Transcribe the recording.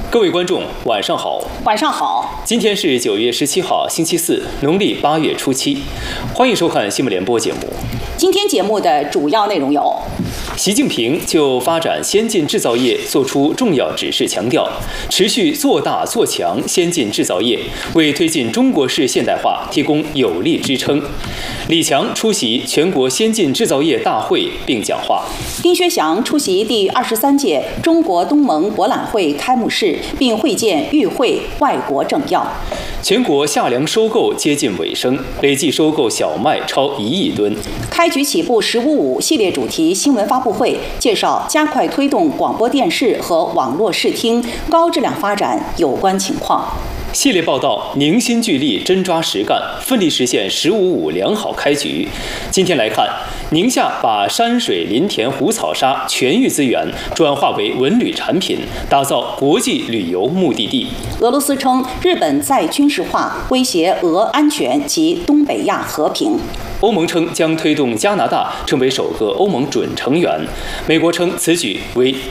各位观众，晚上好。 晚上好。 今天是9月17号，星期四，农历8月初7。欢迎收看新闻联播节目。 今天节目的主要内容有： 习近平就发展先进制造业作出重要指示，强调持续做大做强先进制造业，为推进中国式现代化提供有力支撑。李强出席全国先进制造业大会并讲话。 丁薛祥出席第23届中国东盟博览会开幕式，并会见与会外国政要。 全国夏粮收购接近尾声，累计收购小麦超1亿吨。 开局起步“15+5”系列主题新闻发布会，介绍加快推动广播电视和网络视听高质量发展有关情况。 系列报道凝心聚力，真抓实干，奋力实现“15+5”良好开局。今天来看，宁夏把山水林田湖草沙全域资源转化为文旅产品，打造国际旅游目的地。 俄罗斯称日本再军事化威胁俄安全及东北亚和平。 欧盟称将推动加拿大成为首个欧盟准成员。美国称此举为